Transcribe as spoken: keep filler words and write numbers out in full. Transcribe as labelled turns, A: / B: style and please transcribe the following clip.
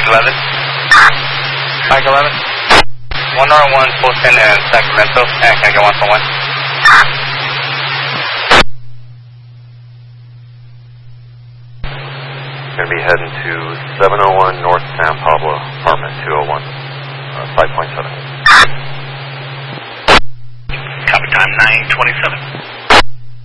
A: Mike eleven. Mike eleven. one R one Fulton and Sacramento. And can I get one for one?
B: Going to be heading to seven oh one North San Pablo, apartment two oh one, uh, five point seven.